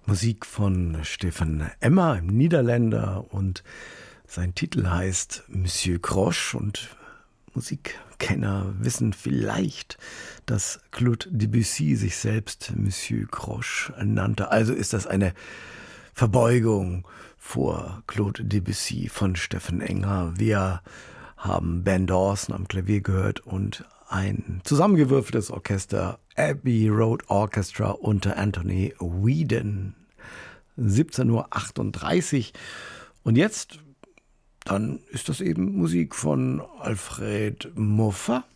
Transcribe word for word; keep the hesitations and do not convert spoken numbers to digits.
Musik von Stefan Emmer, im Niederländer, und sein Titel heißt Monsieur Croche, und Musikkenner wissen vielleicht, dass Claude Debussy sich selbst Monsieur Croche nannte. Also ist das eine Verbeugung vor Claude Debussy von Stefan Emmer. Wir haben Ben Dawson am Klavier gehört und ein zusammengewürfeltes Orchester, Abbey Road Orchestra unter Anthony Whedon. siebzehn Uhr achtunddreißig. Und jetzt, dann ist das eben Musik von Alfred Muffat.